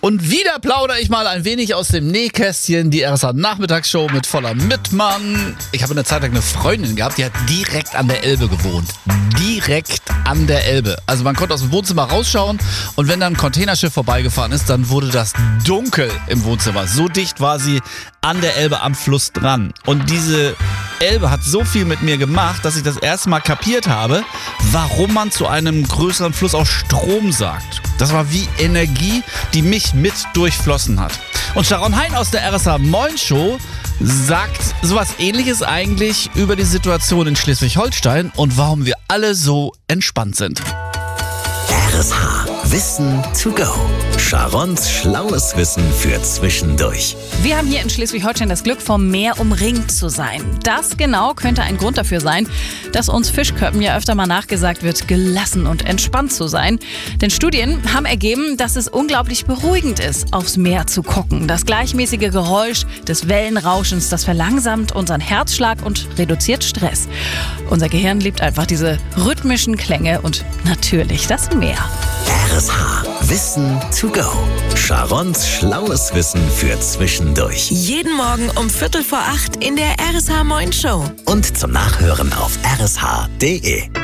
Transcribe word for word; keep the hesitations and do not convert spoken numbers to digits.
Und wieder plaudere ich mal ein wenig aus dem Nähkästchen. Die R S A-Nachmittagsshow mit voller Mitmann. Ich habe eine Zeit lang eine Freundin gehabt, die hat direkt an der Elbe gewohnt. Direkt an der Elbe. Also man konnte aus dem Wohnzimmer rausschauen und wenn dann ein Containerschiff vorbeigefahren ist, dann wurde das dunkel im Wohnzimmer. So dicht war sie an der Elbe am Fluss dran. Und diese Elbe hat so viel mit mir gemacht, dass ich das erste Mal kapiert habe, warum man zu einem größeren Fluss auch Strom sagt. Das war wie Energie, die mich mit durchflossen hat. Und Sharon Hein aus der R S A Moin Show sagt sowas Ähnliches eigentlich über die Situation in Schleswig-Holstein und warum wir alle so entspannt sind. R S H Wissen to go. Sharons schlaues Wissen für zwischendurch. Wir haben hier in Schleswig-Holstein das Glück, vom Meer umringt zu sein. Das genau könnte ein Grund dafür sein, dass uns Fischköppen ja öfter mal nachgesagt wird, gelassen und entspannt zu sein. Denn Studien haben ergeben, dass es unglaublich beruhigend ist, aufs Meer zu gucken. Das gleichmäßige Geräusch des Wellenrauschens, das verlangsamt unseren Herzschlag und reduziert Stress. Unser Gehirn liebt einfach diese rhythmischen Klänge und natürlich das Meer. R S H Wissen to go. Sharons schlaues Wissen für zwischendurch. Jeden Morgen um Viertel vor acht in der R S H Moin Show. Und zum Nachhören auf r s h punkt d e.